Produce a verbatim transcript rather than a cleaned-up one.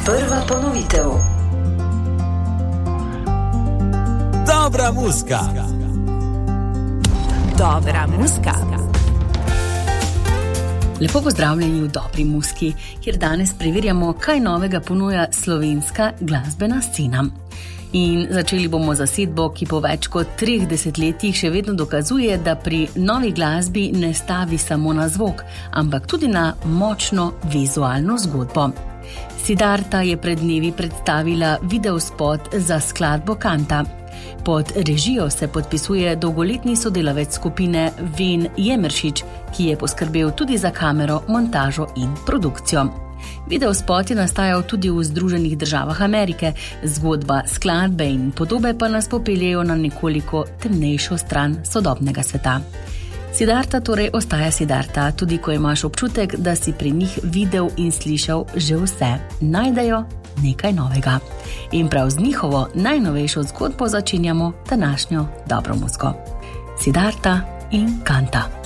Prva ponovitev. Dobra muzika. Dobra muzika. Lepo pozdravljeni v Dobri muziki, kjer danes preverjamo, kaj novega ponuja slovenska glasbena scena. In začeli bomo zasedbo, ki po več kot treh desetletjih še vedno dokazuje, da pri novi glasbi ne stavi samo na zvok, ampak tudi na močno vizualno zgodbo. Siddharta je pred dnevi predstavila videospot za skladbo Kanta. Pod režijo se podpisuje dolgoletni sodelavec skupine Ven Jemeršič, ki je poskrbel tudi za kamero, montažo in produkcijo. Videospot je nastajal tudi v Združenih državah Amerike, zgodba, skladbe in podobe pa nas popeljejo na nekoliko temnejšo stran sodobnega sveta. Siddharta torej ostaja Siddharta, tudi ko imaš občutek, da si pri njih videl in slišal že vse. Najdejo nekaj novega. In prav z njihovo najnovejšo zgodbo začenjamo današnjo Dobro muziko. Siddharta in Kanta.